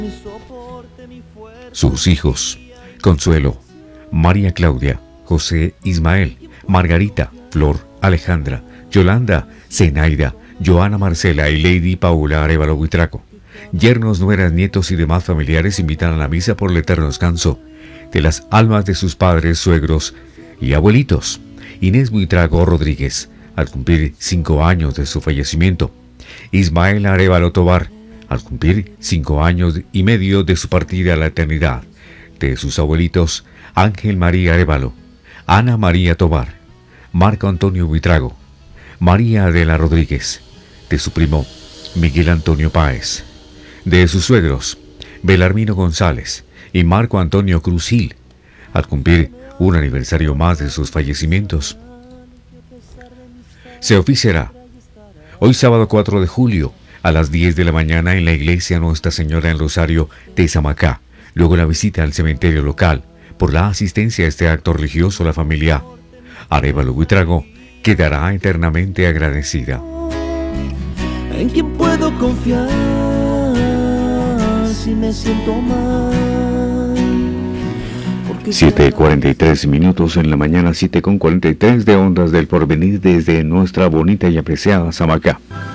Sus hijos: Consuelo, María Claudia, José Ismael, Margarita, Flor, Alejandra, Yolanda, Zenaida, Joana Marcela y Lady Paula Arévalo Buitrago. Yernos, nueras, nietos y demás familiares invitan a la misa por el eterno descanso de las almas de sus padres, suegros y abuelitos. Inés Buitrago Rodríguez, al cumplir 5 años de su fallecimiento. Ismael Arévalo Tobar, al cumplir 5 años y medio de su partida a la eternidad. De sus abuelitos: Ángel María Arévalo, Ana María Tobar, Marco Antonio Buitrago, María Adela Rodríguez. De su primo Miguel Antonio Páez. De sus suegros Belarmino González y Marco Antonio Cruzil, al cumplir un aniversario más de sus fallecimientos. Se oficiará hoy sábado 4 de julio a las 10 de la mañana en la iglesia Nuestra Señora del Rosario de Zamacá. Luego la visita al cementerio local. Por la asistencia a este acto religioso, la familia Arévalo Buitrago quedará eternamente agradecida. ¿En quién puedo confiar si me siento mal? 7:43 minutos en la mañana, 7:43 de Ondas del Porvenir desde nuestra bonita y apreciada Zamacá.